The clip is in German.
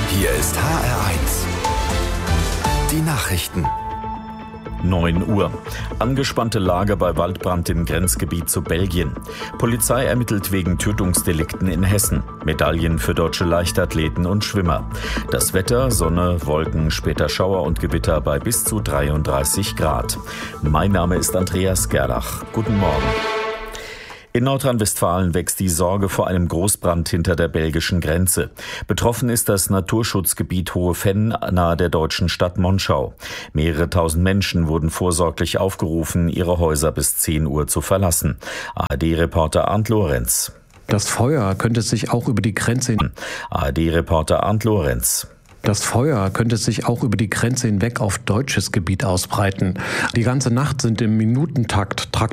Hier ist HR1. Die Nachrichten. 9 Uhr. Angespannte Lage bei Waldbrand im Grenzgebiet zu Belgien. Polizei ermittelt wegen Tötungsdelikten in Hessen. Medaillen für deutsche Leichtathleten und Schwimmer. Das Wetter, Sonne, Wolken, später Schauer und Gewitter bei bis zu 33 Grad. Mein Name ist Andreas Gerlach. Guten Morgen. In Nordrhein-Westfalen wächst die Sorge vor einem Großbrand hinter der belgischen Grenze. Betroffen ist das Naturschutzgebiet Hohe Venn nahe der deutschen Stadt Monschau. Mehrere tausend Menschen wurden vorsorglich aufgerufen, ihre Häuser bis 10 Uhr zu verlassen. ARD-Reporter Arndt Lorenz. Das Feuer könnte sich auch über die Grenze hinweg auf deutsches Gebiet ausbreiten. Die ganze Nacht sind im Minutentakt